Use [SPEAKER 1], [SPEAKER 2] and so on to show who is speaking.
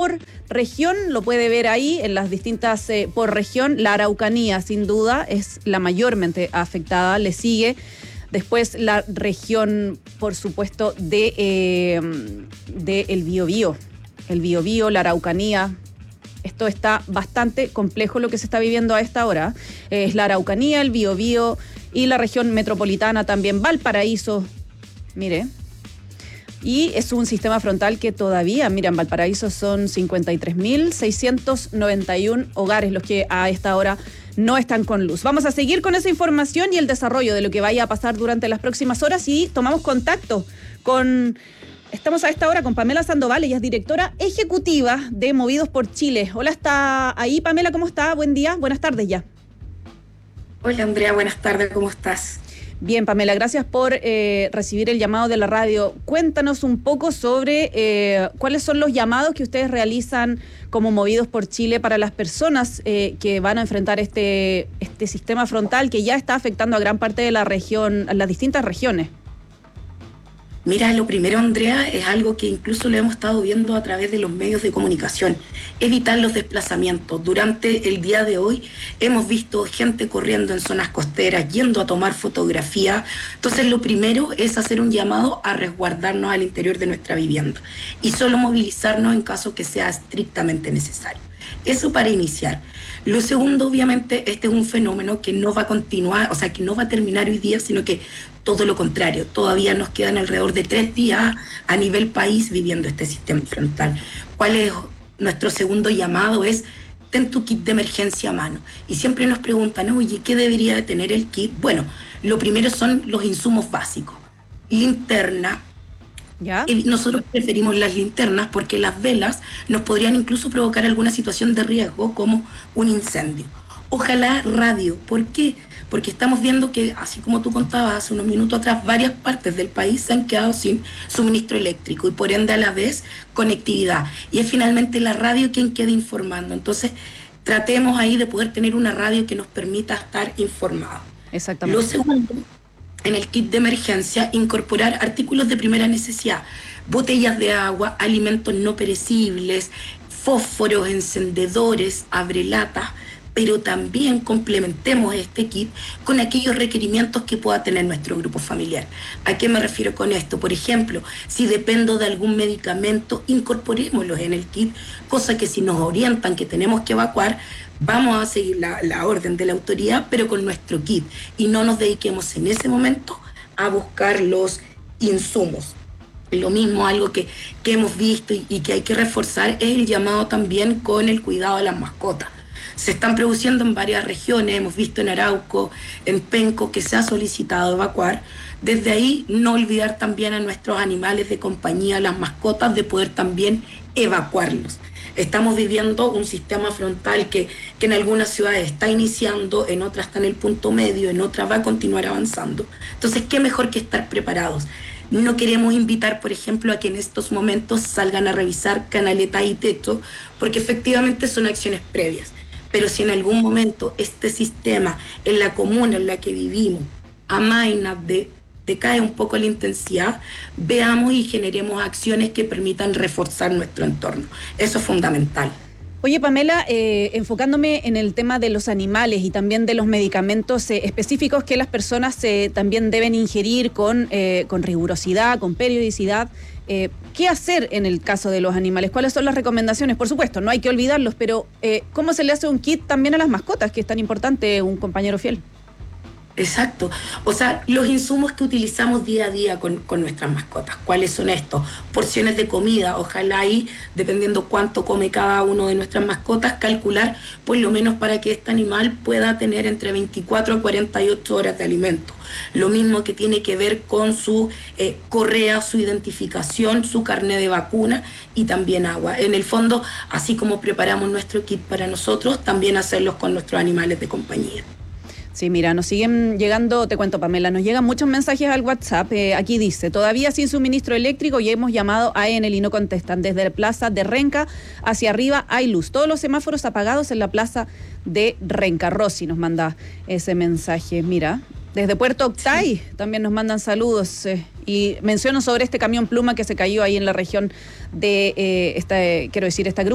[SPEAKER 1] por región, lo puede ver ahí en las distintas por región. La Araucanía, sin duda, es la mayormente afectada, le sigue. Después la región, por supuesto, de el Biobío. El Biobío, la Araucanía. Esto está bastante complejo lo que se está viviendo a esta hora. Es la Araucanía, el Biobío y la región metropolitana también. Valparaíso, mire. Y es un sistema frontal que todavía, mira, en Valparaíso son 53.691 hogares los que a esta hora no están con luz. Vamos a seguir con esa información y el desarrollo de lo que vaya a pasar durante las próximas horas y tomamos contacto con... Estamos a esta hora con Pamela Sandoval, ella es directora ejecutiva de Movidos por Chile. Hola, ¿está ahí Pamela? ¿Cómo está? Buen día, buenas tardes ya.
[SPEAKER 2] Hola Andrea, buenas tardes, ¿cómo estás?
[SPEAKER 1] Bien, Pamela, gracias por recibir el llamado de la radio. Cuéntanos un poco sobre cuáles son los llamados que ustedes realizan como Movidos por Chile para las personas que van a enfrentar este sistema frontal que ya está afectando a gran parte de la región, a las distintas regiones.
[SPEAKER 2] Mira, lo primero, Andrea, es algo que incluso lo hemos estado viendo a través de los medios de comunicación, evitar los desplazamientos. Durante el día de hoy hemos visto gente corriendo en zonas costeras, yendo a tomar fotografía. Entonces, lo primero es hacer un llamado a resguardarnos al interior de nuestra vivienda y solo movilizarnos en caso que sea estrictamente necesario. Eso para iniciar. Lo segundo, obviamente, este es un fenómeno que no va a continuar, o sea, que no va a terminar hoy día, sino que todo lo contrario. Todavía nos quedan alrededor de 3 días a nivel país viviendo este sistema frontal. ¿Cuál es nuestro segundo llamado? Es ten tu kit de emergencia a mano. Y siempre nos preguntan, oye, ¿qué debería de tener el kit? Bueno, lo primero son los insumos básicos. Linterna.
[SPEAKER 1] ¿Ya?
[SPEAKER 2] Y nosotros preferimos las linternas porque las velas nos podrían incluso provocar alguna situación de riesgo como un incendio. Ojalá radio. ¿Por qué? Porque estamos viendo que, así como tú contabas hace unos minutos atrás, varias partes del país se han quedado sin suministro eléctrico y por ende a la vez conectividad. Y es finalmente la radio quien queda informando. Entonces tratemos ahí de poder tener una radio que nos permita estar informados.
[SPEAKER 1] Exactamente.
[SPEAKER 2] Lo segundo, en el kit de emergencia, incorporar artículos de primera necesidad, botellas de agua, alimentos no perecibles, fósforos, encendedores, abrelatas, pero también complementemos este kit con aquellos requerimientos que pueda tener nuestro grupo familiar. ¿A qué me refiero con esto? Por ejemplo, si dependo de algún medicamento, incorporémoslos en el kit, cosa que si nos orientan que tenemos que evacuar, vamos a seguir la orden de la autoridad, pero con nuestro kit, y no nos dediquemos en ese momento a buscar los insumos. Lo mismo, algo que hemos visto y que hay que reforzar, es el llamado también con el cuidado de las mascotas. Se están produciendo en varias regiones, hemos visto en Arauco, en Penco, que se ha solicitado evacuar. Desde ahí, no olvidar también a nuestros animales de compañía, las mascotas, de poder también evacuarlos. Estamos viviendo un sistema frontal que en algunas ciudades está iniciando, en otras está en el punto medio, en otras va a continuar avanzando. Entonces, ¿qué mejor que estar preparados? No queremos invitar, por ejemplo, a que en estos momentos salgan a revisar canaletas y techo, porque efectivamente son acciones previas. Pero si en algún momento este sistema, en la comuna en la que vivimos, amaina, decae un poco la intensidad, veamos y generemos acciones que permitan reforzar nuestro entorno. Eso es fundamental.
[SPEAKER 1] Oye, Pamela, enfocándome en el tema de los animales y también de los medicamentos específicos que las personas también deben ingerir con rigurosidad, con periodicidad, ¿qué hacer en el caso de los animales? ¿Cuáles son las recomendaciones? Por supuesto, no hay que olvidarlos, pero ¿cómo se le hace un kit también a las mascotas, que es tan importante, un compañero fiel?
[SPEAKER 2] Exacto. O sea, los insumos que utilizamos día a día con nuestras mascotas, ¿cuáles son estos? Porciones de comida, ojalá ahí, dependiendo cuánto come cada uno de nuestras mascotas, calcular por lo menos para que este animal pueda tener entre 24 a 48 horas de alimento. Lo mismo que tiene que ver con su correa, su identificación, su carnet de vacuna y también agua. En el fondo, así como preparamos nuestro kit para nosotros, también hacerlos con nuestros animales de compañía.
[SPEAKER 1] Sí, mira, nos siguen llegando, te cuento, Pamela, nos llegan muchos mensajes al WhatsApp. Aquí dice, todavía sin suministro eléctrico y hemos llamado a Enel y no contestan. Desde la plaza de Renca hacia arriba hay luz. Todos los semáforos apagados en la plaza de Renca. Rosy nos manda ese mensaje. Mira, desde Puerto Octay también nos mandan saludos y menciono sobre este camión pluma que se cayó ahí en la región de, esta grúa